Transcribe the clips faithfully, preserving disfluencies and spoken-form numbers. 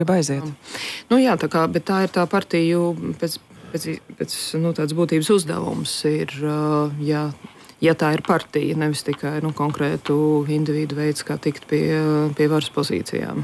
aiziet. Nu jā, tā kā, bet tā ir tā partiju pēc, pēc, pēc nu, tādas būtības uzdevums ir, ja, ja tā ir partija, nevis tikai nu, konkrētu individu veids, kā tikt pie, pie varas pozīcijām.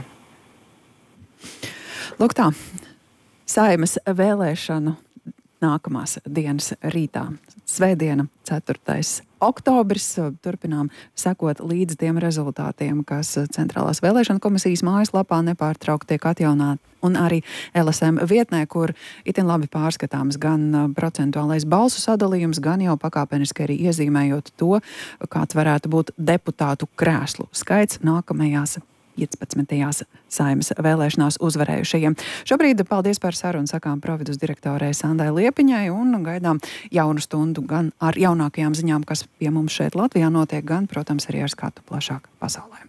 Lūk tā, Saeimas vēlēšanu nākamās dienas rītā. Svētdiena, ceturtais oktobris. Turpinām sekot līdz tiem rezultātiem, kas Centrālās vēlēšana komisijas mājaslapā nepārtraukti tiek atjaunāti. Un arī L S M vietnē, kur itin labi pārskatāms gan procentuālais balsu sadalījums, gan jau pakāpeniski arī iezīmējot to, kāds varētu būt deputātu krēslu skaits nākamajās piecpadsmitajās Saeimas vēlēšanās uzvarējušajiem. Šobrīd paldies par sarunu sakām Providus direktorei Sandai Liepiņai un gaidām jaunu stundu gan ar jaunākajām ziņām, kas pie mums šeit Latvijā notiek, gan, protams, arī ar skatu plašāk pasaulē.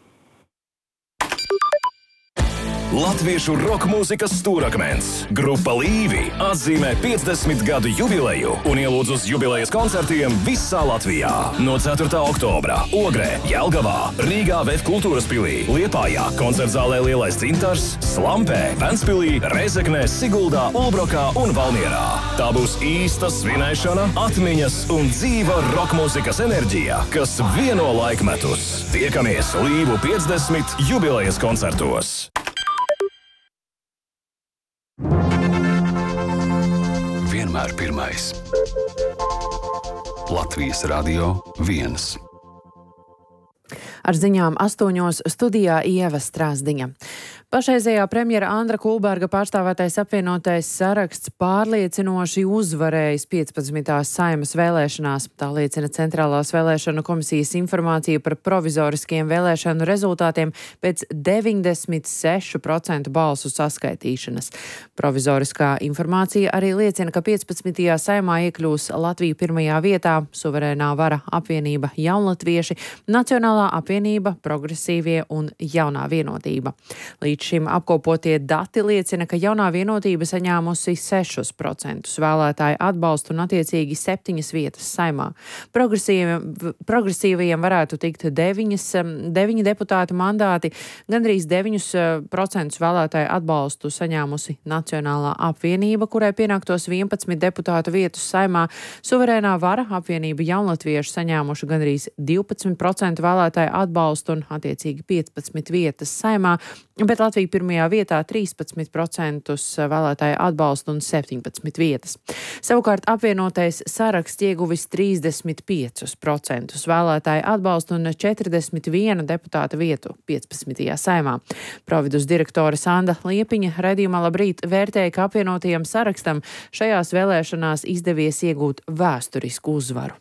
Latviešu roka mūzikas stūrakmens Grupa Līvi atzīmē piecdesmit gadu jubileju un ielūdz uz jubilejas koncertiem visā Latvijā. No ceturtā oktobra Ogrē, Jelgavā, Rīgā Vef kultūras pilī, Liepājā, koncertzālē Lielais Dzintars, Slampē, Ventspilī, Rezeknē, Siguldā, Ulbrokā un Valmierā. Tā būs īsta svinēšana, atmiņas un dzīva roka mūzikas enerģija, kas vieno laikmetus. Tiekamies Līvu piecdesmit jubilejas koncertos. Vienmēr pirmais. Latvijas Radio viens. Ar ziņām astoņos studijā Ieva Strāzdiņa. Pašreizējā premjera Andra Kulberga pārstāvētais apvienotais saraksts pārliecinoši uzvarējis piecpadsmitās Saeimas vēlēšanās. Tā liecina Centrālās vēlēšanu komisijas informācija par provizoriskiem vēlēšanu rezultātiem pēc deviņdesmit sešu procentu balsu saskaitīšanas. Provizoriskā informācija arī liecina, ka piecpadsmitajā Saeimā iekļūs Latvija pirmajā vietā, suverēnā vara apvienība Jaunlatvieši, Nacionālā apvienība, Progresīvie un Jaunā vienotība. Līdz šim apkopotie dati liecina, ka Jaunā vienotība saņēmusi sešus procentus vēlētāju atbalstu un attiecīgi septiņas vietas Saeimā. Progresīviem, progresīvajiem varētu tikt deviņas, deviņi deputātu mandāti, gandrīz deviņus procentus vēlētāju atbalstu saņēmusi Nacionālā apvienība, kurai pienāktos vienpadsmit deputātu vietas Saeimā. Suverēnā vara apvienība Jaunlatvieši saņēmuši gandrīz divpadsmit procentu vēlētāju atbalstu un attiecīgi piecpadsmit vietas Saeimā, bet Latvija pirmajā vietā trīspadsmit procentus vēlētāju atbalstu un septiņpadsmit vietas. Savukārt apvienotais saraksts ieguvis trīsdesmit piecus procentus vēlētāju atbalstu un četrdesmit vienu deputāta vietu piecpadsmitajā Saeimā. Providus direktore Sanda Liepiņa raidījumā Labrīt vērtēja, ka apvienotajam sarakstam šajās vēlēšanās izdevies iegūt vēsturisku uzvaru.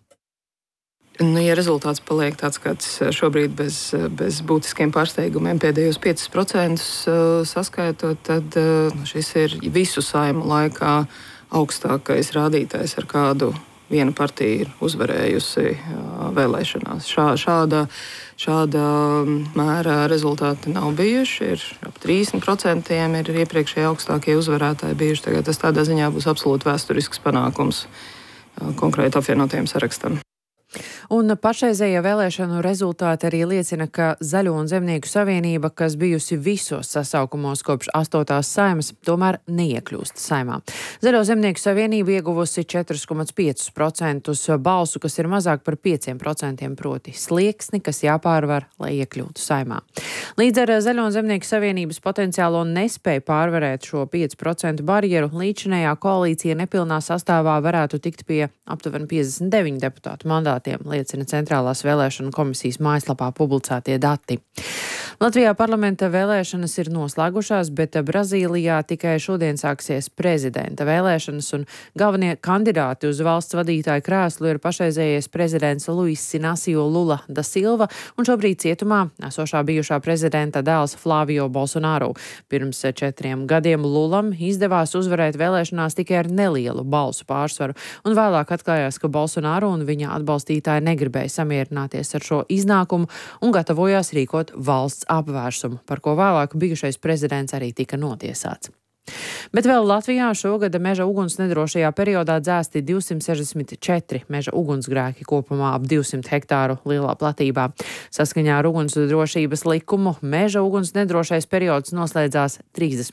Nu, ja rezultāts paliek tāds, kāds šobrīd bez, bez būtiskiem pārsteigumiem pēdējos piecus procentus saskaitot, tad šis ir visu Saimu laikā augstākais rādītājs, ar kādu viena partija ir uzvarējusi vēlēšanās. Šā, šāda, šāda mērā rezultāti nav bijuši. Ir ap trīsdesmit procenti ir iepriekšēji augstākie uzvarētāji bijuši. Tagad tas tādā ziņā būs absolūti vēsturisks panākums konkrēti apvienotajam sarakstam. Un pašreizējie vēlēšanu rezultāti arī liecina, ka Zaļo un Zemnieku savienība, kas bijusi visos sasaukumos kopš astotās Saeimas, tomēr neiekļūst Saeimā. Zaļo Zemnieku savienība ieguvusi četrus komats piecus procentus balsu, kas ir mazāk par pieciem procentiem, proti slieksni, kas jāpārvar, lai iekļūtu Saeimā. Līdz ar Zaļo un Zemnieku savienības potenciālo nespēju pārvarēt šo piecu procentu barjeru, līdzinējā koalīcija nepilnā sastāvā varētu tikt pie aptuveni piecdesmit deviņu deputātu mandātiem, liecina Centrālās vēlēšanu komisijas mājaslapā publicētie dati. Latvijā parlamenta vēlēšanas ir noslēgušās, bet Brazīlijā tikai šodien sāksies prezidenta vēlēšanas, un galvenie kandidāti uz valsts vadītāju krēslu ir pašreizējais prezidents Luis Inacio Lula da Silva un šobrīd cietumā esošā bijušā prezidenta dēls Flávio Bolsonaro. Pirms četriem gadiem Lulam izdevās uzvarēt vēlēšanās tikai ar nelielu balsu pārsvaru, un vēlāk atklājās, ka Bolsonaro un viņa atbalstītāji negribēja samierināties ar šo iznākumu un gatavojās rīkot valsts apvērsumu, par ko vēlāk bijušais prezidents arī tika notiesāts. Bet vēl Latvijā šogad meža uguns nedrošajā periodā dzēsti divsimt sešdesmit četri meža ugunsgrēki kopumā ap divsimt hektāru lielā platībā. Saskaņā ar uguns drošības likumu meža uguns nedrošais periods noslēdzās trīsdesmit